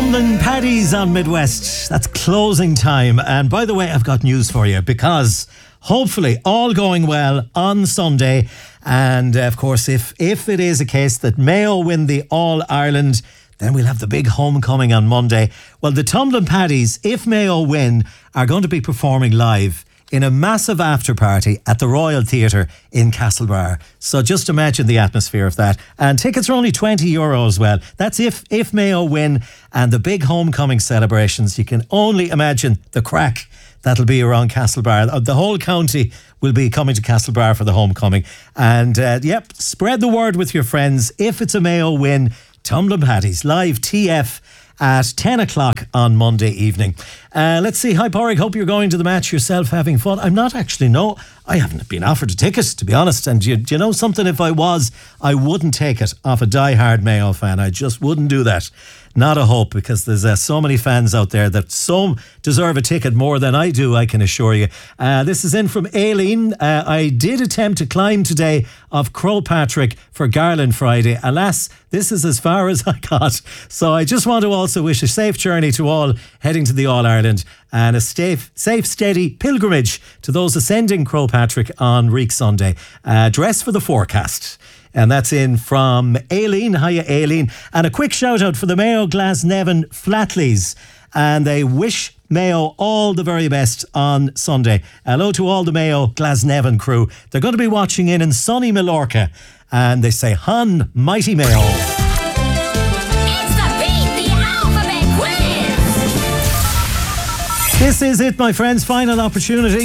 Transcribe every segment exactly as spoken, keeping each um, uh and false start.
Tumblin' Paddies on Midwest. That's closing time. And by the way, I've got news for you, because hopefully all going well on Sunday. And uh, of course, if, if it is a case that Mayo win the All-Ireland, then we'll have the big homecoming on Monday. Well, the Tumblin' Paddies, if Mayo win, are going to be performing live in a massive after party at the Royal Theatre in Castlebar. So just imagine the atmosphere of that. And tickets are only twenty euro as well. That's if if Mayo win, and the big homecoming celebrations. You can only imagine the crack that'll be around Castlebar. The whole county will be coming to Castlebar for the homecoming. And uh, yep, spread the word with your friends. If it's a Mayo win, Tumblin' Paddies, live T F at ten o'clock on Monday evening. Uh, let's see. Hi, Porrick. Hope you're going to the match yourself, having fun. I'm not actually, no. I haven't been offered a ticket, to be honest. And do you, do you know something? If I was, I wouldn't take it off a diehard Mayo fan. I just wouldn't do that. Not a hope, because there's uh, so many fans out there that so deserve a ticket more than I do, I can assure you. Uh, this is in from Aileen. Uh, I did attempt to climb today off Crowpatrick for Garland Friday. Alas, this is as far as I got. So I just want to also wish a safe journey to all heading to the All-Ireland, and a safe, safe, steady pilgrimage to those ascending Crowpatrick on Reek Sunday. Uh, dress for the forecast. And that's in from Aileen. Hiya, Aileen. And a quick shout out for the Mayo Glasnevin Flatleys. And they wish Mayo all the very best on Sunday. Hello to all the Mayo Glasnevin crew. They're going to be watching in in sunny Mallorca. And they say, Han, mighty Mayo. It's the Beat the Alphabet Quiz. This is it, my friends. Final opportunity.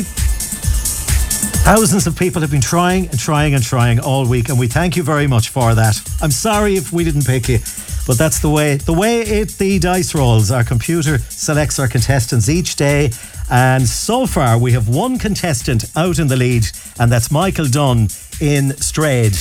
Thousands of people have been trying and trying and trying all week, and we thank you very much for that. I'm sorry if we didn't pick you, but that's the way the way it the dice rolls. Our computer selects our contestants each day, and so far we have one contestant out in the lead, and that's Michael Dunn in Strayed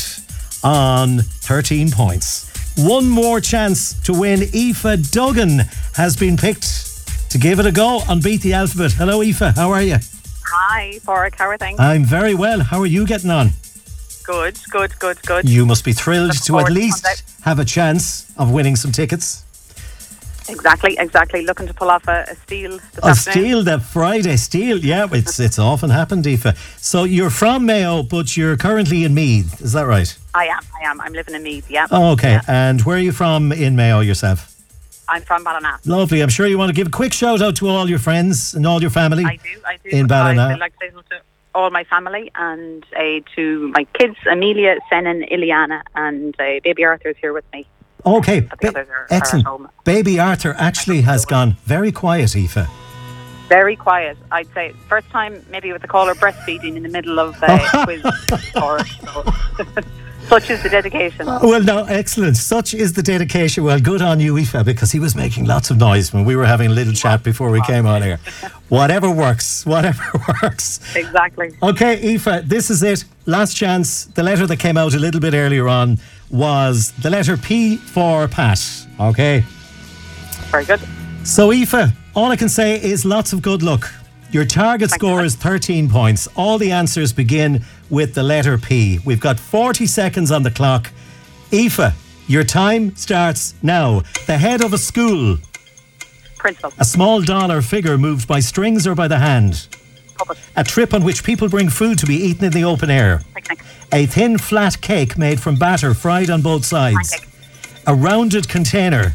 on thirteen points. One more chance to win. Aoife Duggan has been picked to give it a go on Beat the Alphabet. Hello, Aoife. How are you? Hi, Porrick. How are things? I'm very well. How are you getting on? Good, good, good, good. You must be thrilled Looking to at forward to least Sunday. have a chance of winning some tickets. Exactly, exactly. Looking to pull off a, a steal this A afternoon. steal, the Friday steal. Yeah, it's it's often happened, Aoife. So you're from Mayo, but you're currently in Meath. Is that right? I am, I am. I'm living in Meath, yeah. Oh, okay. Yeah. And where are you from in Mayo yourself? I'm from Ballina. Lovely. I'm sure you want to give a quick shout out to all your friends and all your family. I do, I do. In Ballina. I'd like to say hello to all my family and uh, to my kids, Amelia, Senan, Iliana, and uh, baby Arthur's here with me. Okay. But the Ba- others are- are excellent. at home. Baby Arthur actually has gone very quiet, Aoife. Very quiet, I'd say. First time maybe with the caller breastfeeding in the middle of uh, a quiz. Or, so. Such is the dedication. Well, no, excellent. Such is the dedication. Well, good on you, Aoife, because he was making lots of noise when we were having a little chat before we came on here. Whatever works, whatever works. Exactly. Okay, Aoife, this is it. Last chance. The letter that came out a little bit earlier on was the letter P for Pat. Okay. Very good. So, Aoife, all I can say is lots of good luck. Your target Thank score you. is thirteen points. All the answers begin with the letter P. We've got forty seconds on the clock. Aoife, your time starts now. The head of a school. Principal. A small dollar figure moved by strings or by the hand. Puppet. A trip on which people bring food to be eaten in the open air. Picnic. A thin, flat cake made from batter fried on both sides. Pancake. A rounded container.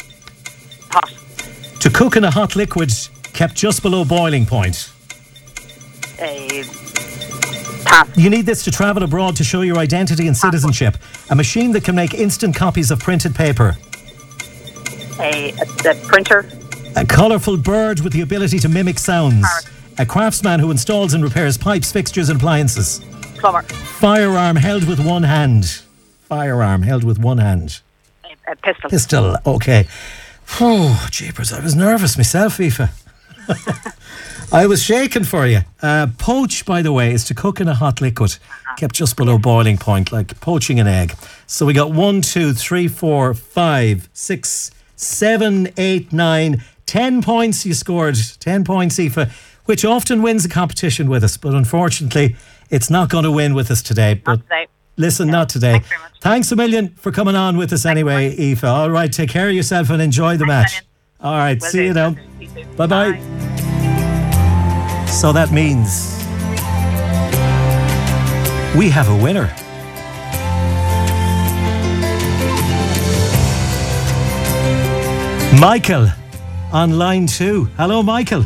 Hot. To cook in a hot liquid kept just below boiling point. Uh, pass. You need this to travel abroad to show your identity and citizenship. A machine that can make instant copies of printed paper. A, a, a printer. A colourful bird with the ability to mimic sounds. Parrot. A craftsman who installs and repairs pipes, fixtures and appliances. Plumber. Firearm held with one hand. Firearm held with one hand. A, a pistol. Pistol, okay. Oh, jeepers, I was nervous myself, Aoife. I was shaking for you. Uh, poach, by the way, is to cook in a hot liquid, kept just below boiling point, like poaching an egg. So we got one, two, three, four, five, six, seven, eight, nine, ten points you scored. Ten points, Aoife, which often wins a competition with us, but unfortunately, it's not going to win with us today. But Not today. listen, not today. Thanks very much. Thanks a million for coming on with us anyway, Aoife. All right, take care of yourself and enjoy the Thanks, match. Daniel. All right, Will see do. you now. You too. Bye-bye. So that means we have a winner. Michael on line two. Hello, Michael.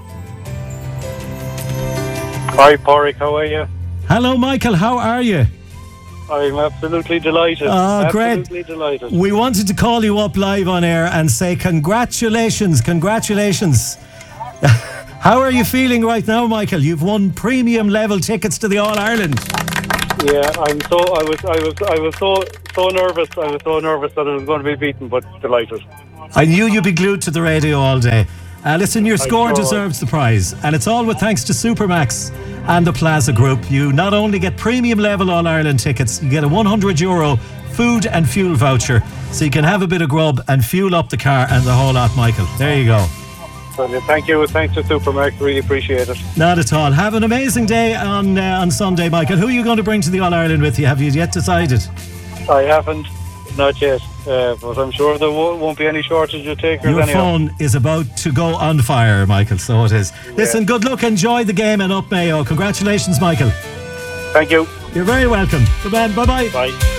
Hi, Porrick, how are you? Hello, Michael. How are you? I'm absolutely delighted. Oh, great. Absolutely delighted. We wanted to call you up live on air and say congratulations, congratulations. How are you feeling right now, Michael? You've won premium level tickets to the All Ireland. Yeah, I'm so I was I was I was so so nervous. I was so nervous that I was going to be beaten, but delighted. I knew you'd be glued to the radio all day. Uh, listen, your score sure deserves the prize, and it's all with thanks to Supermax and the Plaza Group. You not only get premium level All Ireland tickets, you get a one hundred euro food and fuel voucher, so you can have a bit of grub and fuel up the car and the whole lot, Michael. There you go. Brilliant. Thank you. Thanks to Supermax. Really appreciate it. Not at all. Have an amazing day on uh, on Sunday, Michael. Who are you going to bring to the All Ireland with you? Have you yet decided? I haven't, not yet, uh, but I'm sure there won't, won't be any shortage of takers. Your anyhow. phone is about to go on fire, Michael, so it is. Listen, good luck, enjoy the game, and up Mayo. Congratulations, Michael. Thank you. You're very welcome. Good man, bye-bye. Bye.